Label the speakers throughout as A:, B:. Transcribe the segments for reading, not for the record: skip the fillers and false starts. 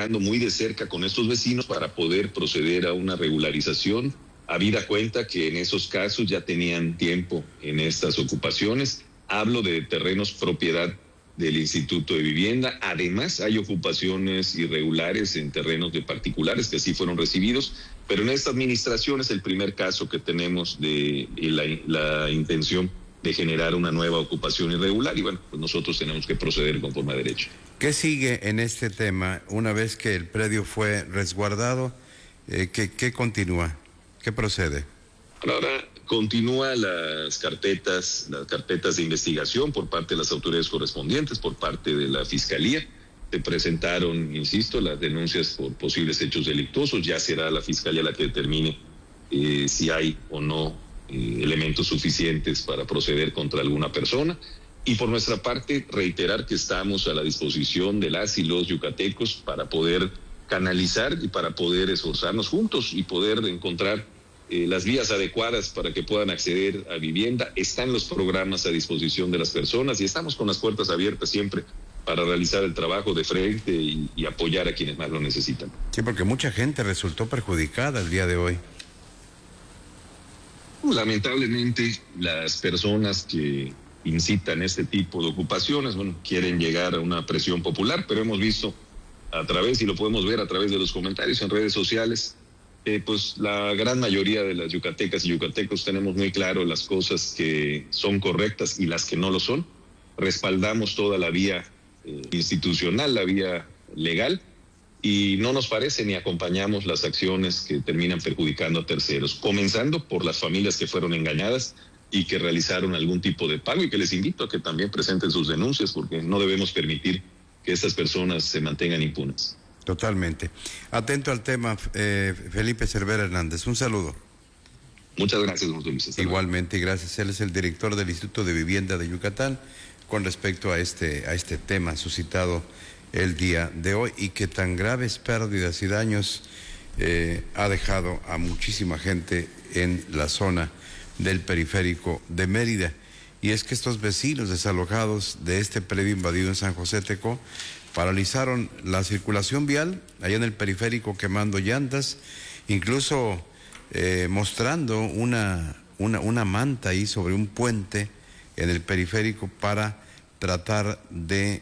A: trabajando muy de cerca con estos vecinos para poder proceder a una regularización, habida cuenta que en esos casos ya tenían tiempo en estas ocupaciones. Hablo de terrenos propiedad del Instituto de Vivienda. Además, hay ocupaciones irregulares en terrenos de particulares que así fueron recibidos, pero en esta administración es el primer caso que tenemos de la intención de generar una nueva ocupación irregular y bueno, pues nosotros tenemos que proceder conforme a derecho.
B: ¿Qué sigue en este tema una vez que el predio fue resguardado? ¿Qué continúa? ¿Qué procede?
A: Ahora continúa las carpetas de investigación por parte de las autoridades correspondientes, por parte de la Fiscalía. Se presentaron, insisto, las denuncias por posibles hechos delictuosos. Ya será la Fiscalía la que determine si hay o no elementos suficientes para proceder contra alguna persona. Y por nuestra parte, reiterar que estamos a la disposición de las y los yucatecos para poder canalizar y para poder esforzarnos juntos y poder encontrar las vías adecuadas para que puedan acceder a vivienda. Están los programas a disposición de las personas y estamos con las puertas abiertas siempre para realizar el trabajo de frente y apoyar a quienes más lo necesitan.
B: Sí, porque mucha gente resultó perjudicada el día de hoy.
A: Lamentablemente, las personas que incitan este tipo de ocupaciones, bueno, quieren llegar a una presión popular, pero hemos visto a través, y lo podemos ver a través de los comentarios en redes sociales, pues la gran mayoría de las yucatecas y yucatecos tenemos muy claro las cosas que son correctas y las que no lo son. Respaldamos toda la vía institucional, la vía legal, y no nos parece ni acompañamos las acciones que terminan perjudicando a terceros, comenzando por las familias que fueron engañadas y que realizaron algún tipo de pago, y que les invito a que también presenten sus denuncias, porque no debemos permitir que estas personas se mantengan impunes.
B: Totalmente. Atento al tema, Felipe Cervera Hernández. Un saludo.
A: Muchas gracias, don Luis.
B: Igualmente, gracias. Él es el director del Instituto de Vivienda de Yucatán con respecto a este tema suscitado el día de hoy y que tan graves pérdidas y daños ha dejado a muchísima gente en la zona del periférico de Mérida. Y es que estos vecinos desalojados de este predio invadido en San José Tecó paralizaron la circulación vial allá en el periférico, quemando llantas, incluso mostrando una manta ahí sobre un puente en el periférico para tratar de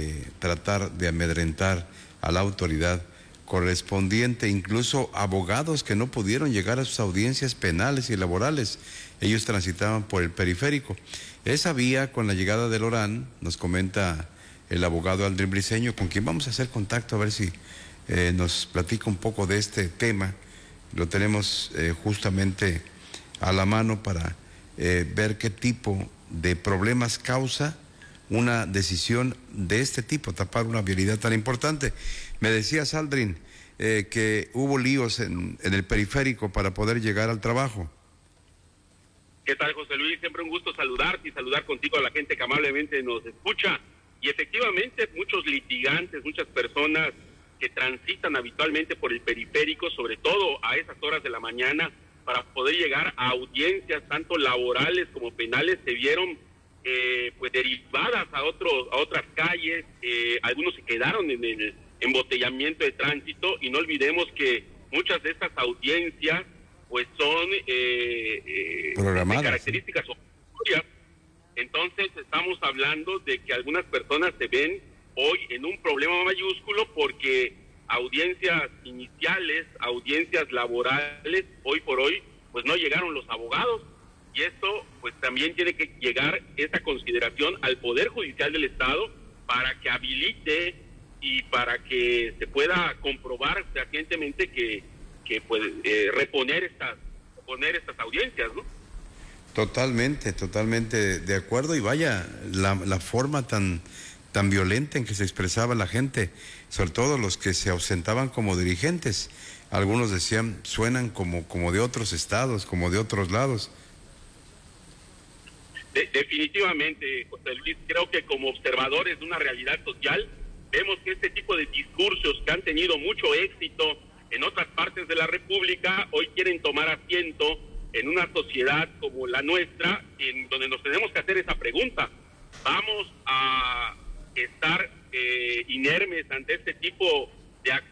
B: amedrentar a la autoridad correspondiente, incluso abogados que no pudieron llegar a sus audiencias penales y laborales. Ellos transitaban por el periférico. Esa vía, con la llegada del Orán, nos comenta el abogado Aldrin Briceño, con quien vamos a hacer contacto a ver si nos platica un poco de este tema. Lo tenemos justamente a la mano para ver qué tipo de problemas causa una decisión de este tipo, tapar una vialidad tan importante. Me decías, Aldrin, que hubo líos en el periférico para poder llegar al trabajo.
C: ¿Qué tal, José Luis? Siempre un gusto saludarte y saludar contigo a la gente que amablemente nos escucha. Y efectivamente, muchos litigantes, muchas personas que transitan habitualmente por el periférico, sobre todo a esas horas de la mañana, para poder llegar a audiencias tanto laborales como penales, se vieron pues derivadas a otras calles. Algunos se quedaron en el embotellamiento de tránsito, y no olvidemos que muchas de estas audiencias pues son
B: programadas,
C: de características obligatorias. Entonces estamos hablando de que algunas personas se ven hoy en un problema mayúsculo porque audiencias iniciales, audiencias laborales, hoy por hoy pues no llegaron los abogados. Y esto pues también tiene que llegar esa consideración al Poder Judicial del Estado para que habilite y para que se pueda comprobar fehacientemente que puede reponer estas audiencias, ¿no?
B: Totalmente de acuerdo. Y vaya, la forma tan violenta en que se expresaba la gente, sobre todo los que se ausentaban como dirigentes. Algunos decían, suenan como de otros estados, como de otros lados.
C: Definitivamente, José Luis, creo que como observadores de una realidad social, vemos que este tipo de discursos que han tenido mucho éxito en otras partes de la República, hoy quieren tomar asiento en una sociedad como la nuestra, en donde nos tenemos que hacer esa pregunta. ¿Vamos a estar inermes ante este tipo de acciones